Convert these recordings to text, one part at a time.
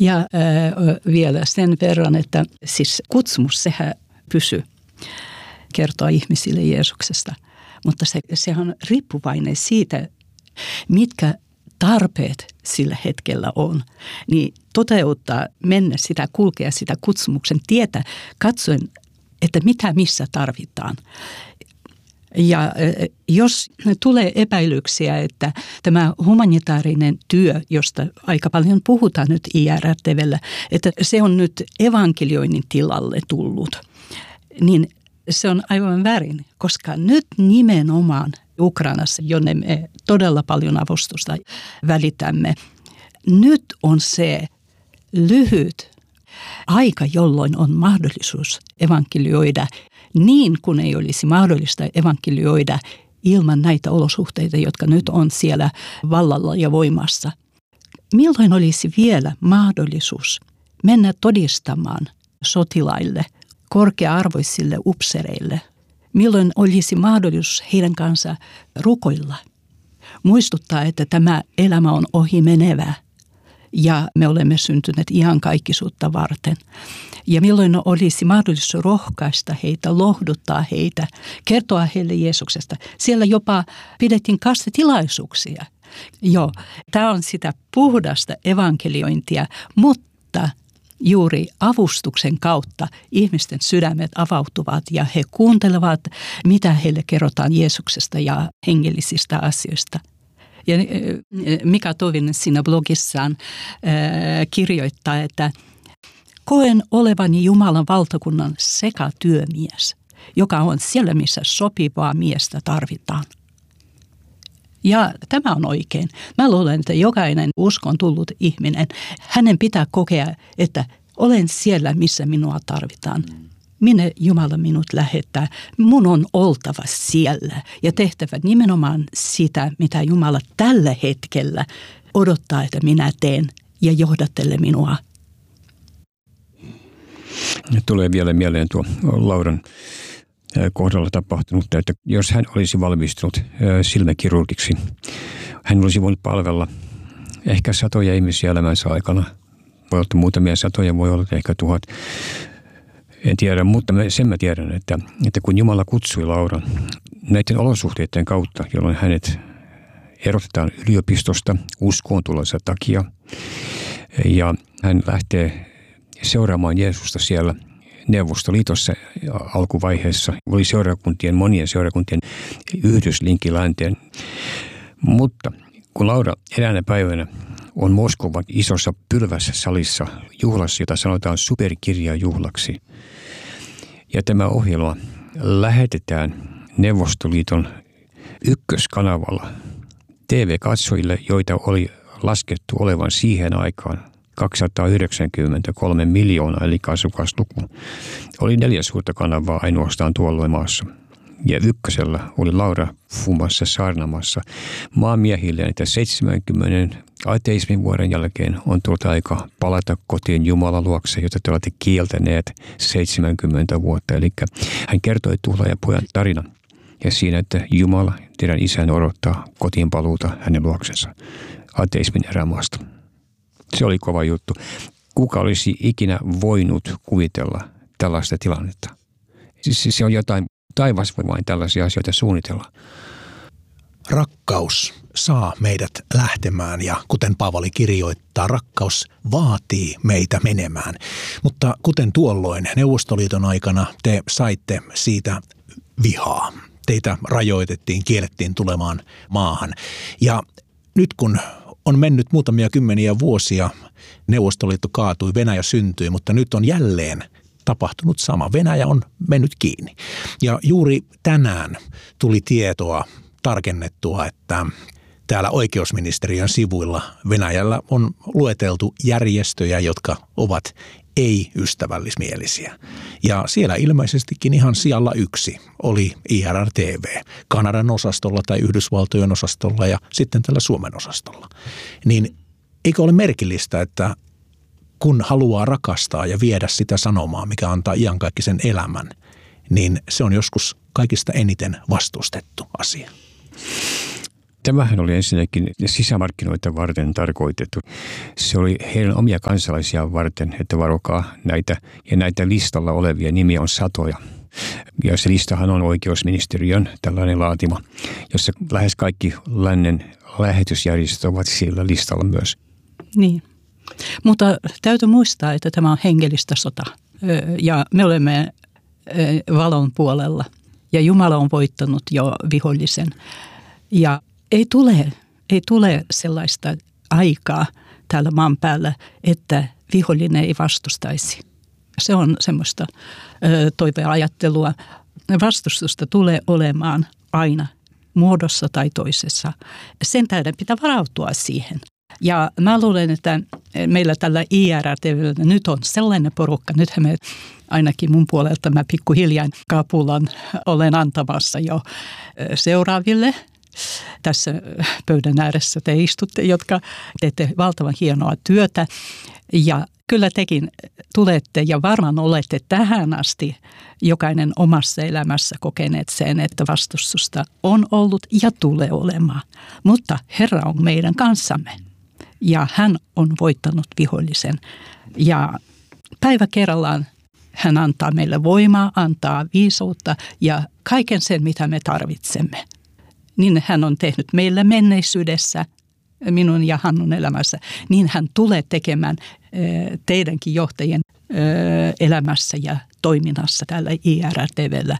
Ja vielä sen verran, että siis kutsumus, sehän pysyy kertoa ihmisille Jeesuksesta. Mutta sehän on riippuvainen siitä, mitkä tarpeet sillä hetkellä on. Niin toteuttaa, mennä sitä, kulkea sitä kutsumuksen tietä, katsoen, että mitä missä tarvitaan. Ja jos tulee epäilyksiä, että tämä humanitaarinen työ, josta aika paljon puhutaan nyt IRTV:llä, että se on nyt evankelioinnin tilalle tullut, niin se on aivan väärin, koska nyt nimenomaan Ukrainassa, jonne me todella paljon avustusta välitämme, nyt on se lyhyt aika, jolloin on mahdollisuus evankelioida niin kuin ei olisi mahdollista evankelioida ilman näitä olosuhteita, jotka nyt on siellä vallalla ja voimassa. Milloin olisi vielä mahdollisuus mennä todistamaan sotilaille, korkea-arvoisille upsereille? Milloin olisi mahdollisuus heidän kanssa rukoilla? Muistuttaa, että tämä elämä on ohi menevä ja me olemme syntyneet iankaikkisuutta varten. Ja milloin olisi mahdollisuus rohkaista heitä, lohduttaa heitä, kertoa heille Jeesuksesta. Siellä jopa pidettiin kastetilaisuuksia. Joo, tämä on sitä puhdasta evankeliointia, mutta juuri avustuksen kautta ihmisten sydämet avautuvat ja he kuuntelevat, mitä heille kerrotaan Jeesuksesta ja hengellisistä asioista. Ja Mika Tovinen siinä blogissaan kirjoittaa, että koen olevani Jumalan valtakunnan sekatyömies, joka on siellä, missä sopivaa miestä tarvitaan. Ja tämä on oikein. Mä luulen, että jokainen uskon tullut ihminen, hänen pitää kokea, että olen siellä, missä minua tarvitaan. Minne Jumala minut lähettää. Mun on oltava siellä ja tehtävä nimenomaan sitä, mitä Jumala tällä hetkellä odottaa, että minä teen ja johdattele minua. Tulee vielä mieleen tuo Lauran kohdalla tapahtunut, että jos hän olisi valmistunut silmäkirurgiksi, hän olisi voinut palvella ehkä satoja ihmisiä elämänsä aikana. Voi olla muutamia satoja, voi olla ehkä 1000. En tiedä, mutta sen mä tiedän, että kun Jumala kutsui Lauran näiden olosuhteiden kautta, jolloin hänet erotetaan yliopistosta uskoon tulossa takia, ja hän lähtee seuraamaan Jeesusta siellä Neuvostoliitossa alkuvaiheessa. Oli monien seurakuntien yhdyslinkki länteen. Mutta kun Laura eräänä päivänä on Moskovan isossa pylvässä salissa juhlassa, jota sanotaan superkirjajuhlaksi, ja tämä ohjelma lähetetään Neuvostoliiton ykköskanavalla TV-katsojille, joita oli laskettu olevan siihen aikaan 293 miljoonaa, eli asukasluku. Oli 4 suurta kanavaa ainoastaan tuolloin maassa. Ja ykkösellä oli Laura fumassa saarnamassa maanmiehille, että 70 ateismin vuoden jälkeen on tullut aika palata kotiin Jumalan luokse, jota te olette kieltäneet 70 vuotta. Eli hän kertoi tuhlaajapojan tarinan. Ja siinä, että Jumala, teidän isän, odottaa kotiin paluuta hänen luoksensa ateismin erämaasta. Se oli kova juttu. Kuka olisi ikinä voinut kuvitella tällaista tilannetta? Siis se on jotain, taivas voi vain tällaisia asioita suunnitella. Rakkaus saa meidät lähtemään ja kuten Paavali kirjoittaa, rakkaus vaatii meitä menemään. Mutta kuten tuolloin Neuvostoliiton aikana te saitte siitä vihaa. Teitä rajoitettiin, kiellettiin tulemaan maahan. Ja nyt kun on mennyt muutamia kymmeniä vuosia, Neuvostoliitto kaatui, Venäjä syntyi, mutta nyt on jälleen tapahtunut sama. Venäjä on mennyt kiinni. Ja juuri tänään tuli tietoa tarkennettua, että täällä oikeusministeriön sivuilla Venäjällä on lueteltu järjestöjä, jotka ovat ei-ystävällismielisiä. Ja siellä ilmeisestikin ihan sijalla 1 oli IRTV, Kanadan osastolla tai Yhdysvaltojen osastolla ja sitten tällä Suomen osastolla. Niin eikö ole merkillistä, että kun haluaa rakastaa ja viedä sitä sanomaa, mikä antaa iankaikkisen elämän, niin se on joskus kaikista eniten vastustettu asia. Tämähän oli ensinnäkin sisämarkkinoita varten tarkoitettu. Se oli heidän omia kansalaisia varten, että varokaa näitä, ja näitä listalla olevia nimiä on satoja. Ja se listahan on oikeusministeriön tällainen laatima, jossa lähes kaikki lännen lähetysjärjestöt ovat siellä listalla myös. Niin, mutta täytyy muistaa, että tämä on hengellistä sota ja me olemme valon puolella ja Jumala on voittanut jo vihollisen. Ja ei tule sellaista aikaa täällä maan päällä, että vihollinen ei vastustaisi. Se on semmoista toiveajattelua. Vastustusta tulee olemaan aina muodossa tai toisessa. Sen tähden pitää varautua siihen. Ja mä luulen, että meillä tällä IRTV:llä nyt on sellainen porukka. Nythän me ainakin mun puolelta mä pikkuhiljaa kapulan olen antamassa jo seuraaville. Tässä pöydän ääressä te istutte, jotka teette valtavan hienoa työtä. Ja kyllä tekin tulette ja varmaan olette tähän asti jokainen omassa elämässä kokeneet sen, että vastustusta on ollut ja tulee olemaan. Mutta Herra on meidän kanssamme ja hän on voittanut vihollisen. Ja päivä kerrallaan hän antaa meille voimaa, antaa viisautta ja kaiken sen, mitä me tarvitsemme. Niin hän on tehnyt meille menneisyydessä, minun ja Hannun elämässä, niin hän tulee tekemään teidänkin johtajien elämässä ja toiminnassa täällä IRTV:llä.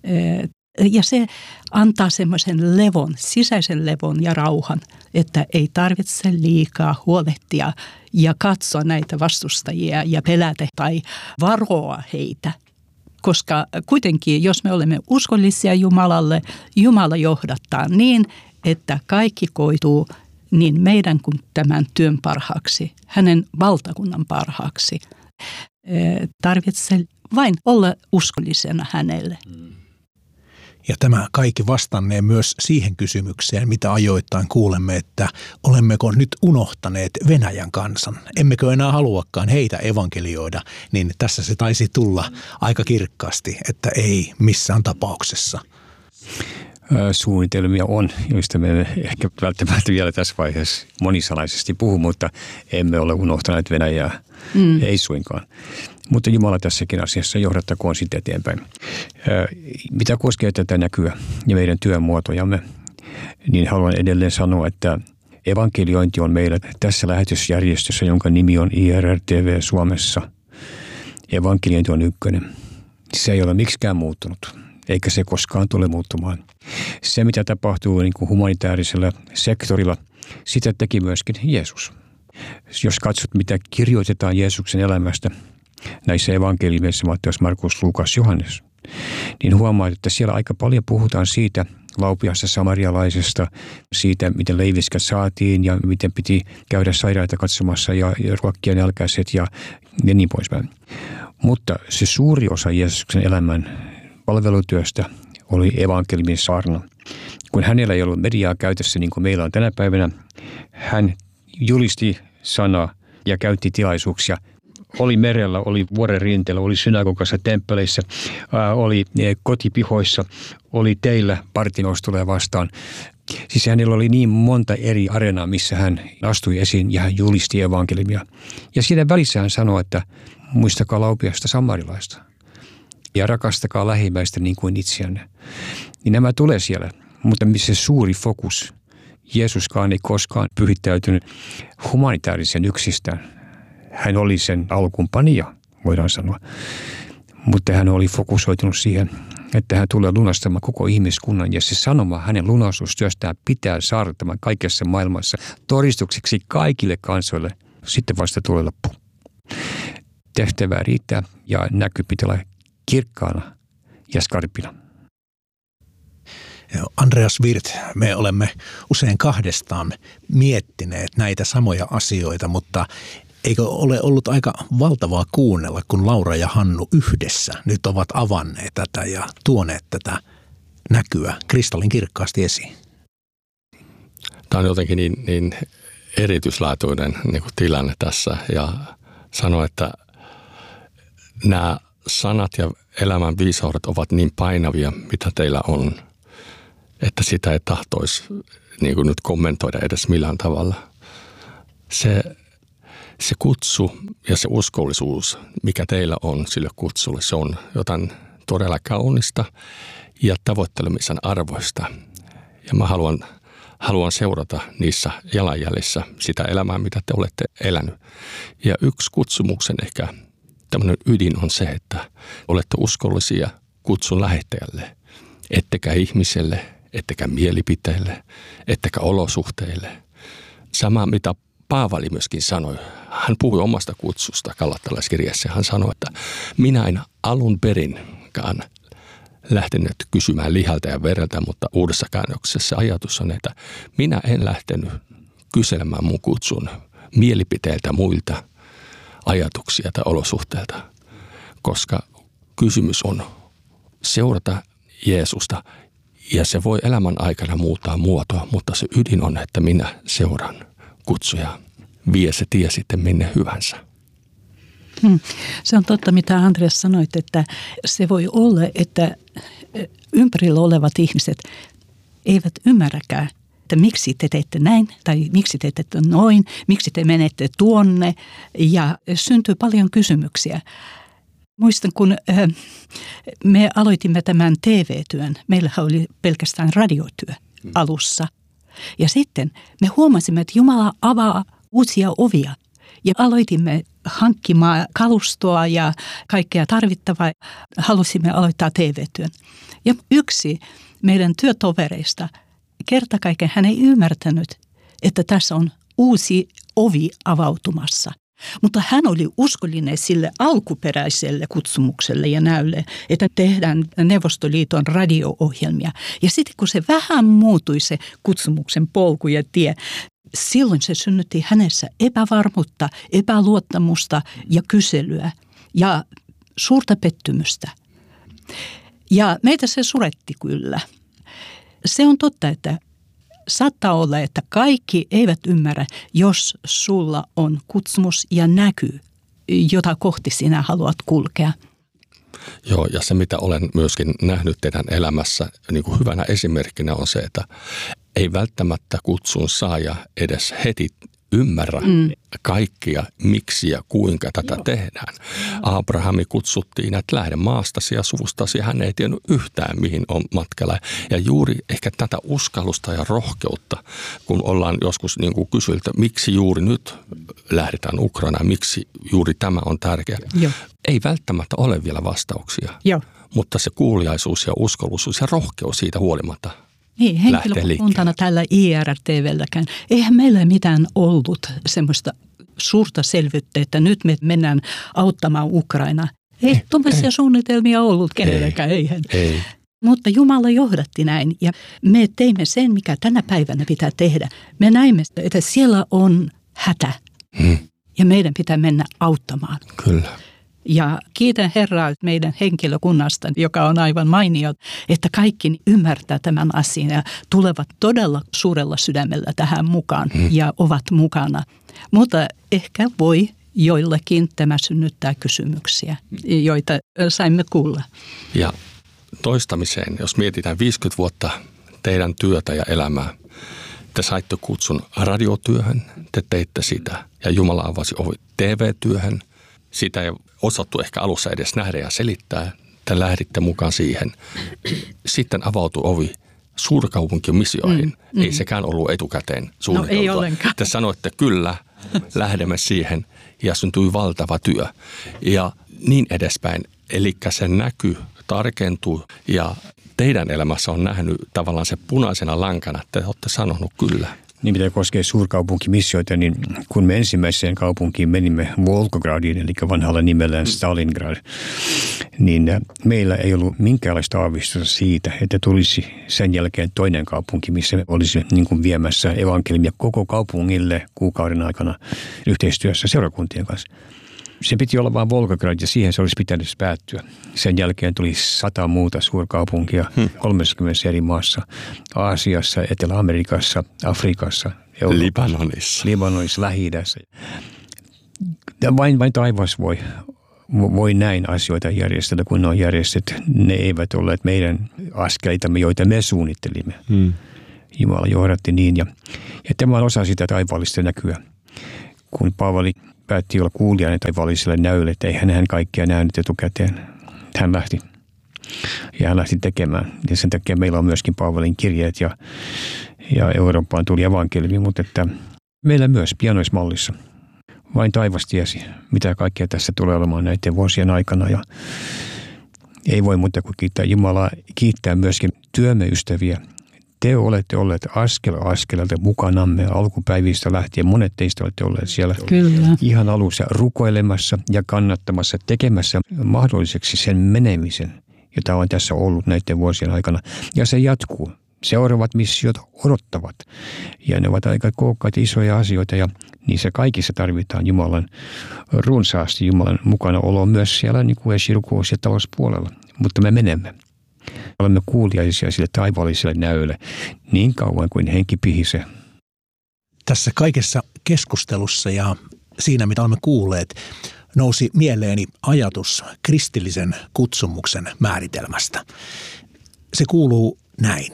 Ja se antaa semmoisen levon, sisäisen levon ja rauhan, että ei tarvitse liikaa huolehtia ja katsoa näitä vastustajia ja pelätä tai varoa heitä. Koska kuitenkin, jos me olemme uskollisia Jumalalle, Jumala johdattaa niin, että kaikki koituu niin meidän kuin tämän työn parhaaksi, hänen valtakunnan parhaaksi. Tarvitsee vain olla uskollisena hänelle. Ja tämä kaikki vastannee myös siihen kysymykseen, mitä ajoittain kuulemme, että olemmeko nyt unohtaneet Venäjän kansan. Emmekö enää haluakaan heitä evankelioida, niin tässä se taisi tulla aika kirkkaasti, että ei missään tapauksessa. Suunnitelmia on, joista me ehkä välttämättä vielä tässä vaiheessa monisanaisesti puhu, mutta emme ole unohtaneet Venäjää, ei suinkaan. Mutta Jumala tässäkin asiassa johdattakoon sitten eteenpäin. Mitä koskee tätä näkyä ja meidän työmuotojamme, niin haluan edelleen sanoa, että evankeliointi on meillä tässä lähetysjärjestössä, jonka nimi on IRTV Suomessa. Evankeliointi on ykkönen. Se ei ole miksikään muuttunut, eikä se koskaan tule muuttumaan. Se, mitä tapahtuu niin kuin humanitaarisella sektorilla, sitä teki myöskin Jeesus. Jos katsot, mitä kirjoitetaan Jeesuksen elämästä näissä evankeliumeissa, Matteus, Markus, Luukas, Johannes, niin huomaat, että siellä aika paljon puhutaan siitä laupiasta samarialaisesta, siitä, miten leiviskät saatiin ja miten piti käydä sairaita katsomassa ja ruokkia nälkäiset ja niin poispäin. Mutta se suuri osa Jeesuksen elämän palvelutyöstä oli evankeliumin saarna. Kun hänellä ei ollut mediaa käytössä niin kuin meillä on tänä päivänä, hän julisti sanaa ja käytti tilaisuuksia. Oli merellä, oli vuoren rinteellä, oli synagogassa, temppeleissä, oli kotipihoissa, oli teillä Partinostolla vastaan. Siis hänellä oli niin monta eri areenaa, missä hän astui esiin ja hän julisti evankeliumia. Ja siinä välissä hän sanoi, että muistakaa laupiasta samarilaista ja rakastakaa lähimmäistä niin kuin itseänne. Niin nämä tulee siellä, mutta missä suuri fokus. Jeesuskaan ei koskaan pyhittäytynyt humanitaarisen yksistään. Hän oli sen alkuunpanija, voidaan sanoa, mutta hän oli fokusoitunut siihen, että hän tulee lunastamaan koko ihmiskunnan ja se sanoma hänen lunastustyöstään pitää saada tämän kaikessa maailmassa todistukseksi kaikille kansoille. Sitten vasta tulee loppu. Tehtävää riittää ja näky pitää olla kirkkaana ja skarpina. Andreas Wirth, me olemme usein kahdestaan miettineet näitä samoja asioita, mutta eikö ole ollut aika valtavaa kuunnella, kun Laura ja Hannu yhdessä nyt ovat avanneet tätä ja tuoneet tätä näkyä kristallin kirkkaasti esiin? Tämä on jotenkin niin erityislaatuinen niin kuin tilanne tässä ja sano, että nämä sanat ja elämän viisaudet ovat niin painavia, mitä teillä on. että sitä ei tahtoisi niin kuin nyt kommentoida edes millään tavalla. Se kutsu ja se uskollisuus, mikä teillä on sille kutsulle, se on jotain todella kaunista ja tavoittelemisen arvoista. Ja mä haluan seurata niissä jalanjäljissä sitä elämää, mitä te olette elänyt. Ja yksi kutsumuksen ehkä tämmöinen ydin on se, että olette uskollisia kutsun lähettäjälle, ettekä ihmiselle, ettekä mielipiteille, ettekä olosuhteille. Sama, mitä Paavali myöskin sanoi. Hän puhui omasta kutsusta Galattalaiskirjassa. Hän sanoi, että minä en alun perinkaan lähtenyt kysymään lihalta ja vereltä, mutta uudessa käännöksessä ajatus on, että minä en lähtenyt kyselemään mun kutsun mielipiteiltä muilta ajatuksia tai olosuhteilta, koska kysymys on seurata Jeesusta ja se voi elämän aikana muuttaa muotoa, mutta se ydin on, että minä seuraan kutsuja, vie se tie sitten minne hyvänsä. Se on totta, mitä Andreas sanoit, että se voi olla, että ympärillä olevat ihmiset eivät ymmärräkään, että miksi te teette näin tai miksi te teette noin, miksi te menette tuonne ja syntyy paljon kysymyksiä. Muistan, kun me aloitimme tämän TV-työn, meillä oli pelkästään radiotyö alussa. Ja sitten me huomasimme, että Jumala avaa uusia ovia ja aloitimme hankkimaan kalustoa ja kaikkea tarvittavaa. Halusimme aloittaa TV-työn. Ja yksi meidän työtovereista kerta kaiken hän ei ymmärtänyt, että tässä on uusi ovi avautumassa. Mutta hän oli uskollinen sille alkuperäiselle kutsumukselle ja näylle, että tehdään Neuvostoliiton radio-ohjelmia. Ja sitten kun se vähän muuttui se kutsumuksen polku ja tie, silloin se synnytti hänessä epävarmuutta, epäluottamusta ja kyselyä ja suurta pettymystä. Ja meitä se suretti kyllä. Se on totta, että saattaa olla, että kaikki eivät ymmärrä, jos sulla on kutsumus ja näkyy, jota kohti sinä haluat kulkea. Joo, ja se mitä olen myöskin nähnyt teidän elämässä niin kuin hyvänä esimerkkinä on se, että ei välttämättä kutsun saaja edes heti ymmärrä kaikkia, miksi ja kuinka tätä tehdään. Abrahami kutsuttiin, että lähde maastasi ja suvustasi, hän ei tiennyt yhtään, mihin on matkalla. Ja juuri ehkä tätä uskallusta ja rohkeutta, kun ollaan joskus niin kuin kysyiltä, miksi juuri nyt lähdetään Ukrainaan, miksi juuri tämä on tärkeä. Joo. Ei välttämättä ole vielä vastauksia, mutta se kuuliaisuus ja uskollisuus ja rohkeus siitä huolimatta. Niin, henkilökuntana tällä IRTV:lläkään. Eihän meillä mitään ollut semmoista suurta selvyyttä, että nyt me mennään auttamaan Ukrainaa. Ei tuollaisia suunnitelmia ollut kenelläkään, eihän. Ei. Mutta Jumala johdatti näin ja me teimme sen, mikä tänä päivänä pitää tehdä. Me näimme, että siellä on hätä ja meidän pitää mennä auttamaan. Kyllä. Ja kiitän Herraa meidän henkilökunnasta, joka on aivan mainio, että kaikki ymmärtää tämän asian ja tulevat todella suurella sydämellä tähän mukaan ja ovat mukana. Mutta ehkä voi joillakin tämä synnyttää kysymyksiä, joita saimme kuulla. Ja toistamiseen, jos mietitään 50 vuotta teidän työtä ja elämää, te saitte kutsun radiotyöhön, te teitte sitä ja Jumala avasi ovi TV-työhön. Sitä ei osattu ehkä alussa edes nähdä ja selittää. Te lähditte mukaan siihen. Sitten avautui ovi suurkaupunkimissioihin. Ei sekään ollut etukäteen suunniteltua. No ei ollenkaan. Te sanoitte kyllä, lähdemme siihen ja syntyi valtava työ. Ja niin edespäin. Eli se näky tarkentuu ja teidän elämässä on nähnyt tavallaan se punaisena lankana, että te olette sanonut kyllä. Niin mitä koskee suurkaupunkimissioita, niin kun me ensimmäiseen kaupunkiin menimme Volgogradiin, eli vanhalla nimellään Stalingrad, niin meillä ei ollut minkäänlaista aavistusta siitä, että tulisi sen jälkeen toinen kaupunki, missä me olisi niin kuin viemässä evankeliumia koko kaupungille kuukauden aikana yhteistyössä seurakuntien kanssa. Se piti olla vain Volgograd ja siihen se olisi pitänyt päättyä. Sen jälkeen tuli 100 muuta suurkaupunkia 30 eri maassa, Aasiassa, Etelä-Amerikassa, Afrikassa, Libanonissa, Lähi-idässä. Vain taivas voi näin asioita järjestellä, kun ne on järjestetty. Ne eivät olleet meidän askeleitamme, joita me suunnittelimme. Jumala johdatti niin. Ja tämä on osa sitä taivaallista näkyä. Kun Paavali päätti olla kuulijana taivaalliselle näylle, että eihän hän kaikkia nähnyt etukäteen. Hän lähti. Ja hän lähti tekemään. Ja sen takia meillä on myöskin Paavalin kirjeet ja Eurooppaan tuli evankeliumi, mutta että meillä myös pienoismallissa. Vain taivas tiesi, mitä kaikkea tässä tulee olemaan näiden vuosien aikana. Ja ei voi muuta kuin kiittää Jumalaa, kiittää myöskin työmme ystäviä. Te olette olleet askel askeleelta mukanamme alkupäivistä lähtien. Monet teistä olette olleet siellä ihan alussa rukoilemassa ja kannattamassa, tekemässä mahdolliseksi sen menemisen, jota on tässä ollut näiden vuosien aikana. Ja se jatkuu. Seuraavat missiot odottavat. Ja ne ovat aika kookkaita isoja asioita ja niissä kaikissa tarvitaan Jumalan runsaasti, Jumalan mukana olo myös siellä niin kuin esirukous- ja talouspuolella. Mutta me menemme. Olemme kuuliaisia sille taivaalliselle näylle niin kauan kuin henki pihisee. Tässä kaikessa keskustelussa ja siinä, mitä olemme kuulleet, nousi mieleeni ajatus kristillisen kutsumuksen määritelmästä. Se kuuluu näin.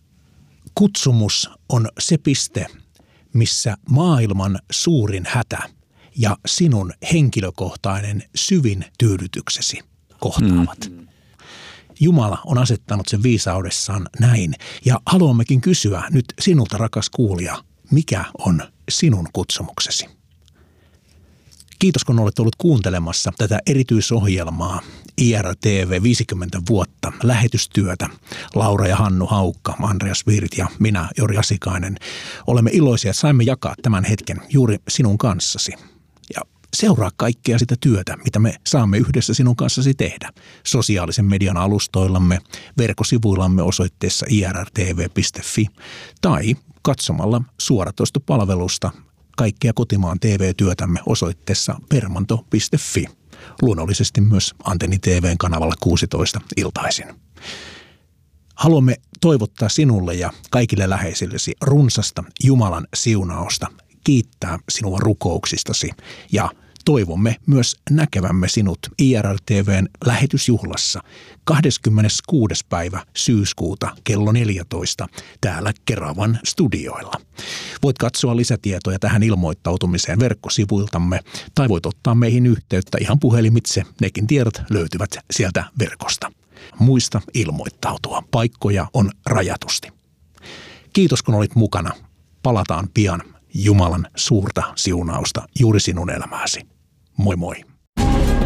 Kutsumus on se piste, missä maailman suurin hätä ja sinun henkilökohtainen syvin tyydytyksesi kohtaavat. Jumala on asettanut sen viisaudessaan näin ja haluammekin kysyä nyt sinulta, rakas kuulija, mikä on sinun kutsumuksesi? Kiitos, kun olet ollut kuuntelemassa tätä erityisohjelmaa IRTV 50 vuotta lähetystyötä. Laura ja Hannu Haukka, Andreas Virt ja minä, Jori Asikainen. Olemme iloisia, että saimme jakaa tämän hetken juuri sinun kanssasi. Ja seuraa kaikkea sitä työtä, mitä me saamme yhdessä sinun kanssasi tehdä. Sosiaalisen median alustoillamme, verkkosivuillamme osoitteessa irtv.fi tai katsomalla suoratoistopalvelusta kaikkea kotimaan TV-työtämme osoitteessa permanto.fi. Luonnollisesti myös Antenni TV:n kanavalla 16 iltaisin. Haluamme toivottaa sinulle ja kaikille läheisillesi runsasta Jumalan siunausta, kiittää sinua rukouksistasi ja toivomme myös näkevämme sinut IRTV:n lähetysjuhlassa 26. päivä syyskuuta kello 14 täällä Keravan studioilla. Voit katsoa lisätietoja tähän ilmoittautumiseen verkkosivuiltamme tai voit ottaa meihin yhteyttä ihan puhelimitse. Nekin tiedot löytyvät sieltä verkosta. Muista ilmoittautua. Paikkoja on rajatusti. Kiitos kun olit mukana. Palataan pian. Jumalan suurta siunausta juuri sinun elämääsi. Moi moi.